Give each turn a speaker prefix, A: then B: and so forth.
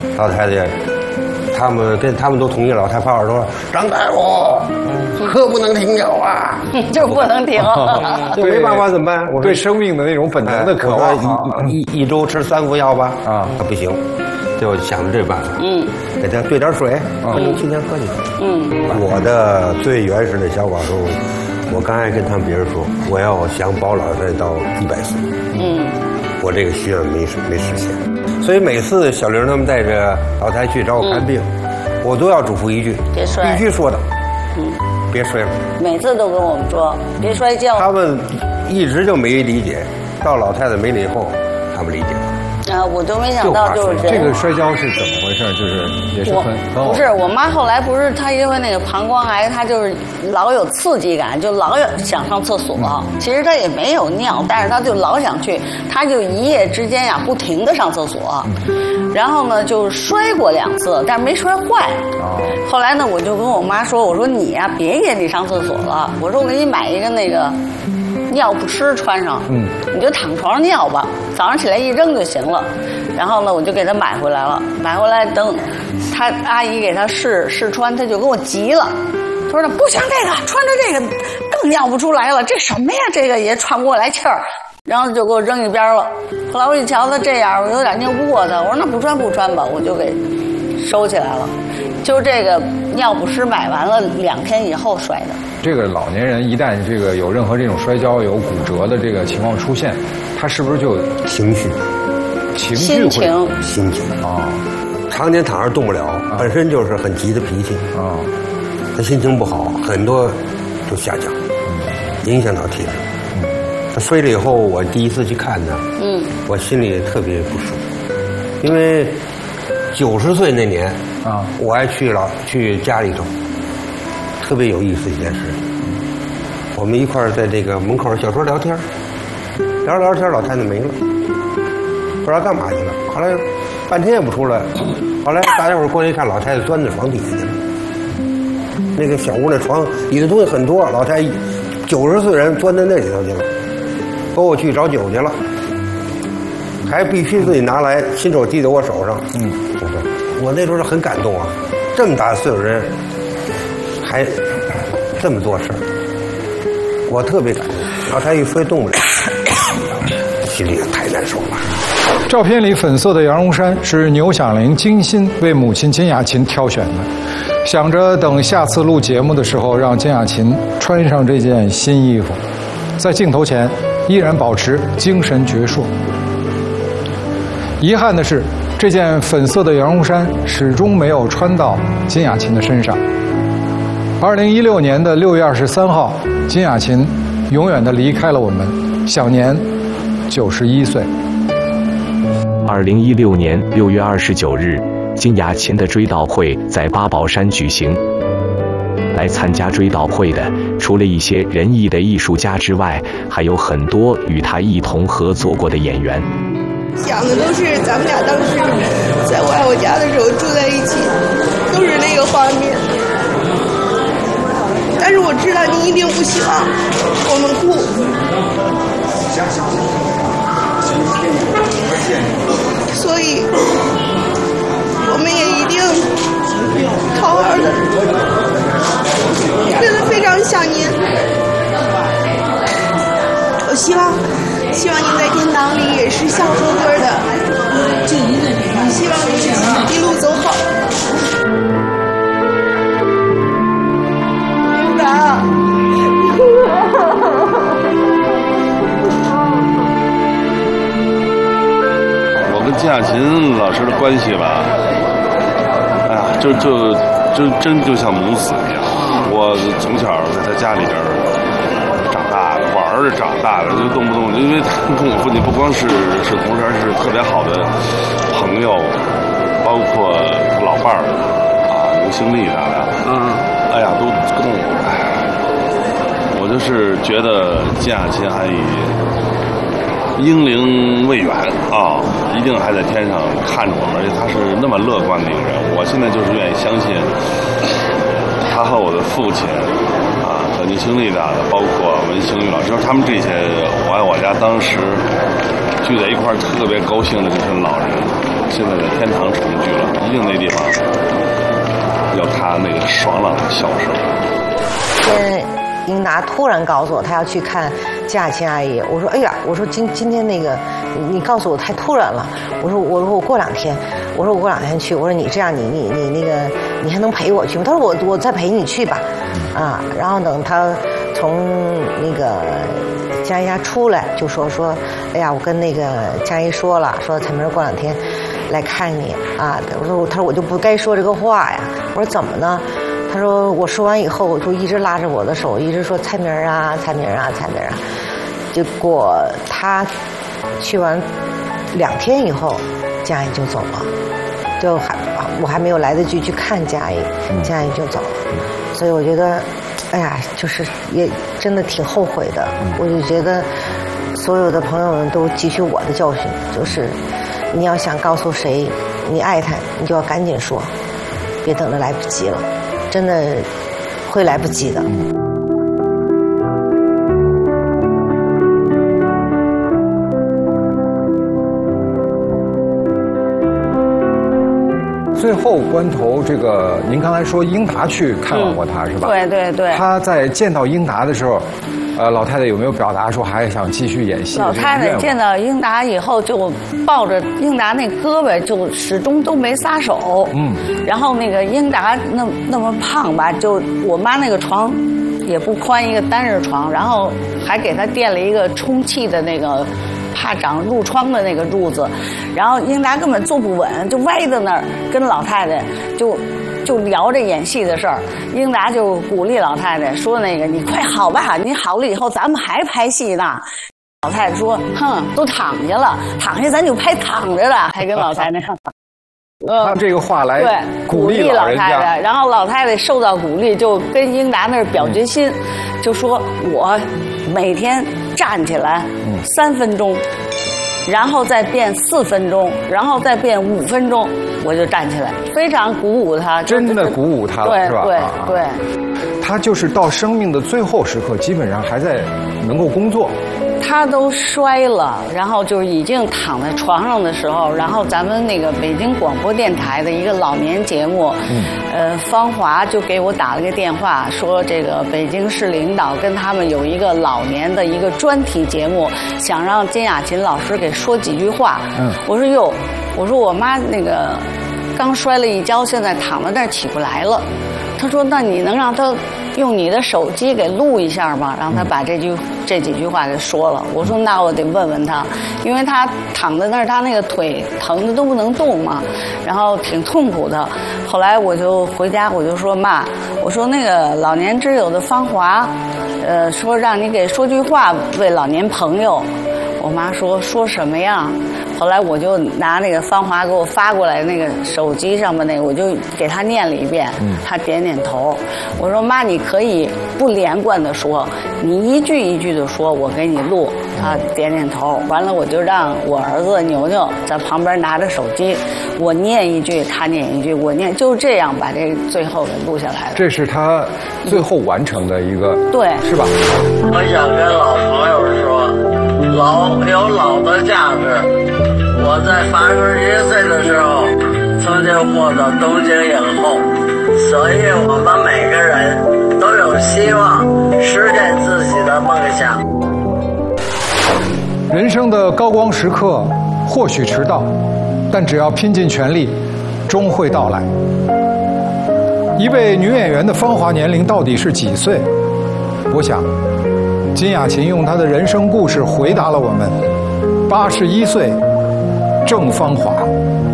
A: 老太太，他们都同意了，老太太耳朵张大夫，可不能停药啊，
B: 就不能停，
A: 就没办法怎么办？我
C: 对生命的那种本能的渴望，
A: 一周吃3副药吧，不行，就想着这办法，给他兑点水，分成7天喝进去。我的最原始的小广州，我刚才跟他们别人说，我要想保老太太到100岁，我这个心愿没实现，所以每次小玲他们带着老太太去找我看病，我都要嘱咐一句，
B: 别摔，
A: 必须说的，别摔了。
B: 每次都跟我们说别摔跤。
A: 他们一直就没理解，到老太太没了以后，他们理解了。
B: 我就没想到，就是
C: 这个摔跤是怎么回事？就是也是很
B: 不是我妈后来不是她因为那个膀胱癌，她就是老有刺激感，就老想上厕所。其实她也没有尿，但是她就老想去，她就一夜之间呀不停的上厕所。然后呢就摔过2次，但是没摔坏。后来呢我就跟我妈说，我说你呀别夜里上厕所了，我说我给你买一个那个尿不湿穿上，你就躺床上尿吧，早上起来一扔就行了。然后呢，我就给他买回来了。买回来等他阿姨给他试穿，他就跟我急了，他说：“不行，这个穿着这个更尿不出来了，这什么呀？这个也喘不过来气儿。”然后就给我扔一边了。后来我一瞧他这样，我有点拗不过他，我说：“那不穿吧。”我就给收起来了。就这个尿不湿买完了2天以后摔的。
C: 这个老年人一旦这个有任何这种摔跤、有骨折的这个情况出现，他是不是就
A: 情绪
B: 心情
A: 常年躺着动不了，本身就是很急的脾气他心情不好，很多就下降，影响到体质。他摔了以后，我第一次去看他，我心里特别不舒服，因为90岁那年我还去家里头，特别有意思一件事。我们一块儿在这个门口小桌聊天，聊天，老太太没了，不知道干嘛去了。后来半天也不出来，后来大家伙过来一看，老太太钻在床底下去了。那个小屋那床里的东西很多，老太太90岁人钻在那里头去了，说我去找酒去了，还必须自己拿来，亲手递在我手上。我那时候是很感动啊，这么大岁数人还这么做事儿，我特别感动。老太太一摔动不了，心里太难受了。
C: 照片里粉色的羊绒衫是牛响铃精心为母亲金雅琴挑选的，想着等下次录节目的时候让金雅琴穿上这件新衣服，在镜头前依然保持精神矍铄。遗憾的是，这件粉色的羊绒衫始终没有穿到金雅琴的身上。2016年的6月23号，金雅琴永远地离开了我们，享年91岁。
D: 2016年6月29日，金雅琴的追悼会在八宝山举行。来参加追悼会的，除了一些仁义的艺术家之外，还有很多与他一同合作过的演员。
E: 想的都是咱们俩当时在我家的时候住在一起，都是那个画面。但是我知道你一定不希望我们哭，所以我们也一定好好的，真的非常想您。我希望您在天堂里也是笑呵呵的，希望你一路走好。领导，
F: 我跟金雅琴老师的关系吧，哎呀，就像母子一样。我从小在他家里边长大的，玩着长大的，就动不动，因为他跟我父亲不光是同事，是特别好的朋友，包括他老伴儿刘兴利他俩，哎呀，都跟我就是觉得金雅琴还英灵未远一定还在天上看着我们，而且他是那么乐观的一个人。我现在就是愿意相信他和我的父亲和倪兴利的，包括文兴玉老师，他们这些我爱我家当时聚在一块儿特别高兴的这群老人， 现在的天堂重聚了，一定那地方有他那个爽朗的笑声。
G: 英达突然告诉我他要去看江雅琴阿姨，我说哎呀，我说今天那个你告诉我太突然了，我说我过2天，我说我过2天去，我说你这样你那个你还能陪我去吗？他说我再陪你去吧，啊，然后等他从那个江姨家出来就说，哎呀，我跟那个江姨说了，说彩明过2天来看你啊，他说我就不该说这个话呀，我说怎么呢？他说我说完以后，我就一直拉着我的手，一直说彩明啊，彩明啊，彩明啊。结果他去完2天以后，江姨就走了，我还没有来得及去看江姨，江姨就走了。所以我觉得，哎呀，就是也真的挺后悔的。我就觉得所有的朋友们都汲取我的教训，就是你要想告诉谁你爱他，你就要赶紧说，别等着来不及了。真的会来不及的。
C: 最后关头，这个您刚才说英达去看望过他，是吧？
B: 对对对。
C: 他在见到英达的时候，老太太有没有表达说还想继续演戏？
B: 老太太见到英达以后，就抱着英达那胳膊，就始终都没撒手。然后那个英达那么胖吧，就我妈那个床也不宽，一个单人床，然后还给他垫了一个充气的那个怕长褥疮的那个褥子，然后英达根本坐不稳，就歪在那儿，跟老太太就聊着演戏的事儿。英达就鼓励老太太说：“那个你快好吧，你好了以后咱们还拍戏呢。”老太太说：“哼，都躺下了，躺下咱就拍躺着的。”还跟老太太
C: 他这个话来鼓励
B: 老太太，然后老太太受到鼓励，就跟英达那儿表决心，就说我每天站起来3分钟，然后再变4分钟，然后再变5分钟，我就站起来，非常鼓舞他，
C: 真的鼓舞他了，是吧？
B: 对，
C: 他就是到生命的最后时刻，基本上还在能够工作。
B: 他都摔了，然后就已经躺在床上的时候，然后咱们那个北京广播电台的一个老年节目，方华就给我打了个电话，说这个北京市领导跟他们有一个老年的一个专题节目，想让金雅琴老师给说几句话。我说哟，我说我妈那个刚摔了一跤，现在躺在那儿起不来了。他说那你能让他用你的手机给录一下吗？让他把这几句话给说了。我说那我得问问他，因为他躺在那儿，他那个腿疼的都不能动嘛，然后挺痛苦的。后来我就回家，我就说妈，我说那个老年之友的芳华，说让你给说句话为老年朋友。我妈说什么呀？后来我就拿那个芳华给我发过来那个手机上面那个，我就给她念了一遍，她点点头。我说妈，你可以不连贯的说，你一句一句的说，我给你录。她点点头。完了，我就让我儿子牛牛在旁边拿着手机，我念一句，他念一句，我念，就这样把这最后给录下来了。
C: 这是他最后完成的一个，
B: 对，
C: 是吧？
H: 我想跟老朋友说，老有老的价值。我在81岁的时候，曾经获得东京影后，所以我们每个人都有希望实现自己的梦想。
C: 人生的高光时刻或许迟到，但只要拼尽全力，终会到来。一位女演员的芳华年龄到底是几岁？我想，金雅琴用她的人生故事回答了我们：81岁正芳华。